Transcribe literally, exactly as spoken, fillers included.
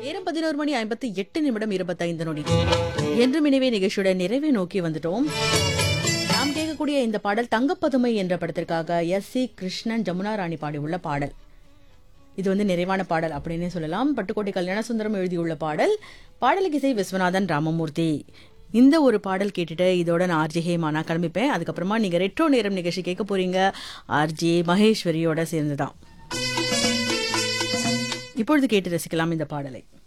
நேரம் பதினோரு மணி ஐம்பத்தி எட்டு நிமிடம் இருபத்தைந்து நொடி. என்று மினிவே நிகழ்ச்சியோட நிறைவை நோக்கி வந்துட்டோம். நாம் கேட்கக்கூடிய இந்த பாடல் தங்கப்பதுமை என்ற படத்திற்காக எஸ் சி கிருஷ்ணன் ஜமுனா ராணி பாடியுள்ள பாடல். இது வந்து நிறைவான பாடல் அப்படின்னு சொல்லலாம். பட்டுக்கோட்டை கல்யாண சுந்தரம் எழுதியுள்ள பாடல். பாடலுக்கு இசை விஸ்வநாதன் ராமமூர்த்தி. இந்த ஒரு பாடல் கேட்டுட்டு இதோட நான் ஆர்ஜே ஹேமா நான் கிளம்பிப்பேன். அதுக்கப்புறமா நீங்க ரெட்ரோ நேரம் நிகழ்ச்சி கேட்க போறீங்க ஆர்ஜே மகேஸ்வரியோட சேர்ந்துதான். இப்பொழுது கேட்டு ரசிக்கலாம் இந்த பாடலை.